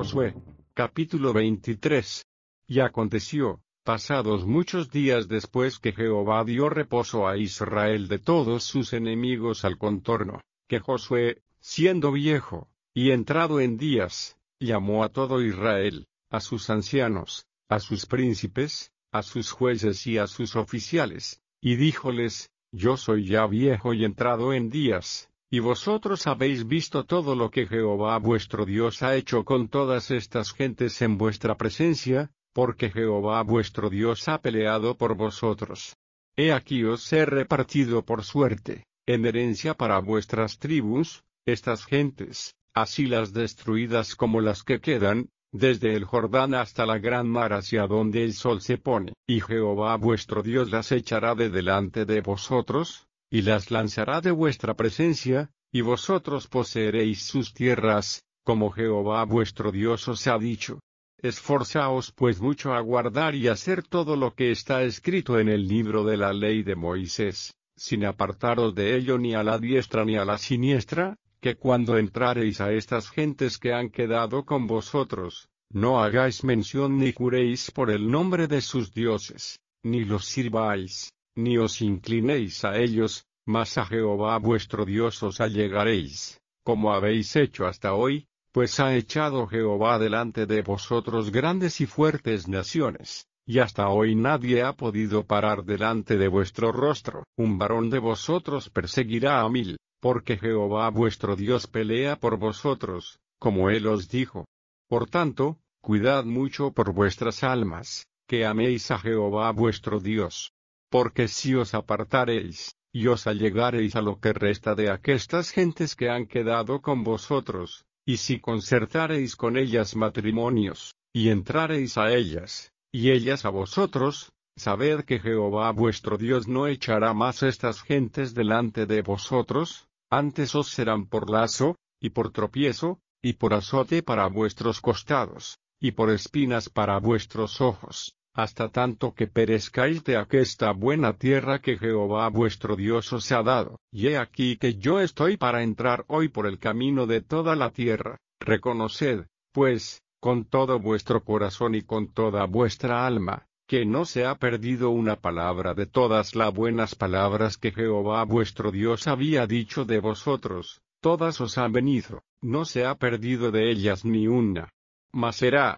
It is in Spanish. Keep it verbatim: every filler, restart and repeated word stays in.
Josué. Capítulo veintitrés. Y aconteció, pasados muchos días después que Jehová dio reposo a Israel de todos sus enemigos al contorno, que Josué, siendo viejo, y entrado en días, llamó a todo Israel, a sus ancianos, a sus príncipes, a sus jueces y a sus oficiales, y díjoles: Yo soy ya viejo y entrado en días, y vosotros habéis visto todo lo que Jehová vuestro Dios ha hecho con todas estas gentes en vuestra presencia, porque Jehová vuestro Dios ha peleado por vosotros. He aquí os he repartido por suerte, en herencia para vuestras tribus, estas gentes, así las destruidas como las que quedan, desde el Jordán hasta la gran mar hacia donde el sol se pone. Y Jehová vuestro Dios las echará de delante de vosotros, y las lanzará de vuestra presencia, y vosotros poseeréis sus tierras, como Jehová vuestro Dios os ha dicho. Esforzaos pues mucho a guardar y hacer todo lo que está escrito en el libro de la ley de Moisés, sin apartaros de ello ni a la diestra ni a la siniestra, que cuando entrareis a estas gentes que han quedado con vosotros, no hagáis mención ni juréis por el nombre de sus dioses, ni los sirváis, ni os inclinéis a ellos, mas a Jehová vuestro Dios os allegaréis, como habéis hecho hasta hoy, pues ha echado Jehová delante de vosotros grandes y fuertes naciones, y hasta hoy nadie ha podido parar delante de vuestro rostro. Un varón de vosotros perseguirá a mil, porque Jehová vuestro Dios pelea por vosotros, como él os dijo. Por tanto, cuidad mucho por vuestras almas, que améis a Jehová vuestro Dios. Porque si os apartareis, y os allegareis a lo que resta de aquestas gentes que han quedado con vosotros, y si concertareis con ellas matrimonios, y entrareis a ellas, y ellas a vosotros, sabed que Jehová vuestro Dios no echará más estas gentes delante de vosotros, antes os serán por lazo, y por tropiezo, y por azote para vuestros costados, y por espinas para vuestros ojos, hasta tanto que perezcáis de aquesta buena tierra que Jehová vuestro Dios os ha dado. Y he aquí que yo estoy para entrar hoy por el camino de toda la tierra. Reconoced, pues, con todo vuestro corazón y con toda vuestra alma, que no se ha perdido una palabra de todas las buenas palabras que Jehová vuestro Dios había dicho de vosotros, todas os han venido, no se ha perdido de ellas ni una. Mas será,